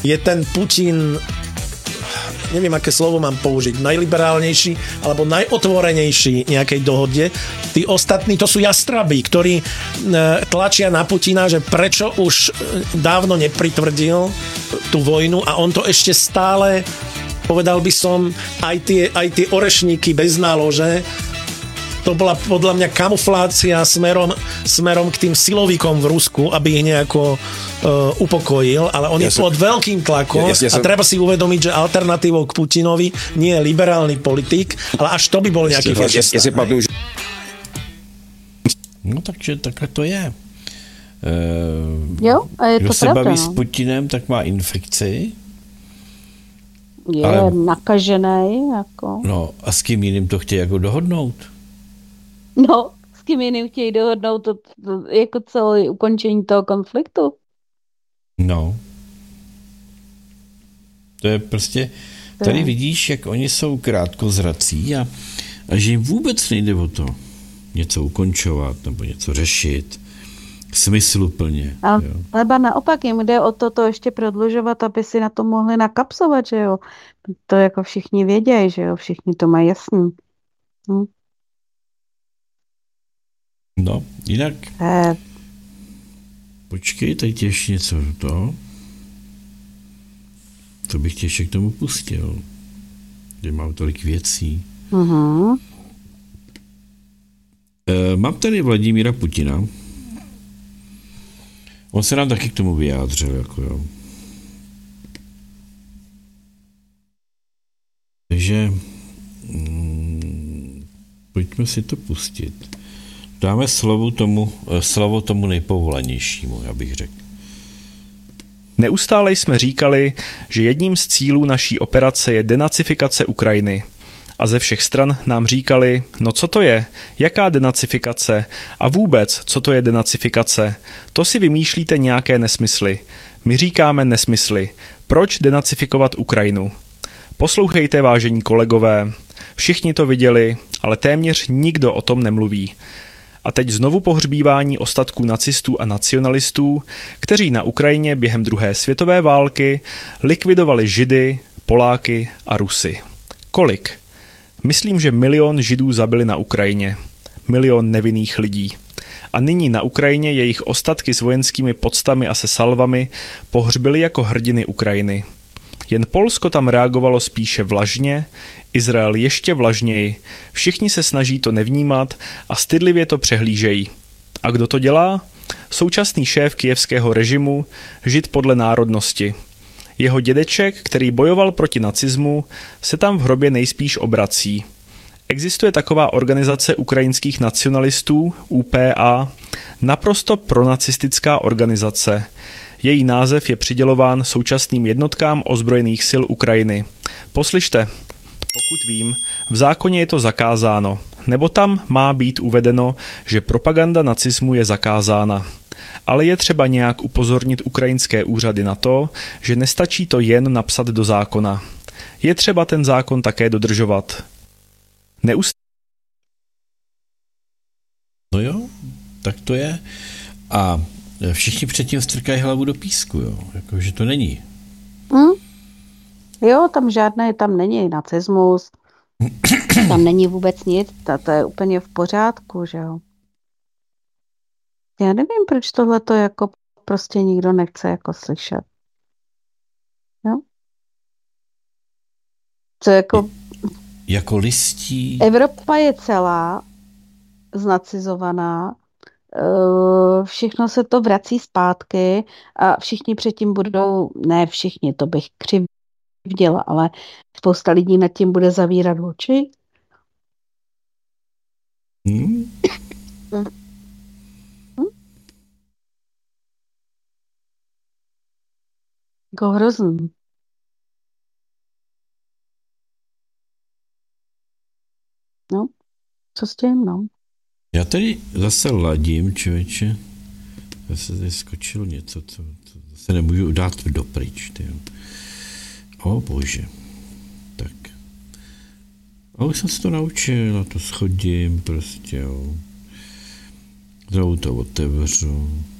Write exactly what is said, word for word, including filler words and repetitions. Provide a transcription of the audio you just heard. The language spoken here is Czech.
je ten Putin, neviem, aké slovo mám použiť, najliberálnejší alebo najotvorenejší nejakej dohode. Tí ostatní, to sú jastraby, ktorí tlačia na Putina, že prečo už dávno nepritvrdil tú vojnu a on to ešte stále, povedal by som, aj tie, aj tie orešníky bez nálože. To bola podľa mňa kamuflácia smerom, smerom k tým silovíkom v Rusku, aby ich nejako uh, upokojil, ale on ja je som, pod veľkým tlakom ja, ja, ja som, a treba si uvedomiť, že alternatívou k Putinovi nie je liberálny politik, ale až to by bol nejaký fašista. Ja, ja, ja že... No takže takhle to je. Uh, jo, a je kdo to se pravda, baví no. s Putinem, tak má infekci. Je ale... nakažený. Jako. No a s kým jiným to chtějí jako dohodnout? No, s kým jiným chtějí dohodnout to, to, jako celé ukončení toho konfliktu? No. To je prostě, tady vidíš, jak oni jsou krátkozrací a, a že jim vůbec nejde o to něco ukončovat nebo něco řešit smysluplně. Ale leba naopak jim jde o to, to ještě prodlužovat, aby si na to mohli nakapsovat, že jo. To jako všichni vědějí, že jo, všichni to mají jasný. Hm. No, jinak... Eh. Počkej, tady tě ještě něco to. To bych tě ještě k tomu pustil. Kde mám tolik věcí. Uh-huh. E, mám tady Vladimíra Putina. On se nám taky k tomu vyjádřil, jako jo. Takže mm, pojďme si to pustit. Dáme slovo tomu, slovo tomu nejpovolanějšímu, já bych řekl. Neustále jsme říkali, že jedním z cílů naší operace je denacifikace Ukrajiny. A ze všech stran nám říkali, no co to je, jaká denacifikace a vůbec, co to je denacifikace. To si vymýšlíte nějaké nesmysly. My říkáme nesmysly. Proč denacifikovat Ukrajinu? Poslouchejte, vážení kolegové. Všichni to viděli, ale téměř nikdo o tom nemluví. A teď znovu pohřbívání ostatků nacistů a nacionalistů, kteří na Ukrajině během druhé světové války likvidovali Židy, Poláky a Rusy. Kolik? Myslím, že milion Židů zabili na Ukrajině. Milion nevinných lidí. A nyní na Ukrajině jejich ostatky s vojenskými poctami a se salvami pohřbili jako hrdiny Ukrajiny. Jen Polsko tam reagovalo spíše vlažně, Izrael ještě vlažněji. Všichni se snaží to nevnímat a stydlivě to přehlížejí. A kdo to dělá? Současný šéf kyjevského režimu, Žid podle národnosti. Jeho dědeček, který bojoval proti nacismu, se tam v hrobě nejspíš obrací. Existuje taková organizace ukrajinských nacionalistů, U P A, naprosto pronacistická organizace. Její název je přidělován současným jednotkám ozbrojených sil Ukrajiny. Poslyšte, pokud vím, v zákoně je to zakázáno, nebo tam má být uvedeno, že propaganda nacismu je zakázána. Ale je třeba nějak upozornit ukrajinské úřady na to, že nestačí to jen napsat do zákona. Je třeba ten zákon také dodržovat. Neust... No jo, tak to je. A všichni předtím strkají hlavu do písku, jo. Jako, že to není. Hmm? Jo, tam žádné, tam není nacismus, tam není vůbec nic, to, to je úplně v pořádku, že jo. Já nevím, proč tohle to jako prostě nikdo nechce jako slyšet. Jo? Co jako... Jako listí... Evropa je celá znacizovaná, všechno se to vrací zpátky a všichni předtím budou, ne všichni, to bych křivděla, ale spousta lidí nad tím bude zavírat oči. Hmm. Hmm. Jako hrozný. No, co s tím, no? Já tady zase ladím, člověče. Zase tady skočilo něco, co, co zase nemůžu dát dopryč. Tyjo. O bože. Tak. A už jsem se to naučil, a to schodím prostě, jo. Znovu to otevřu.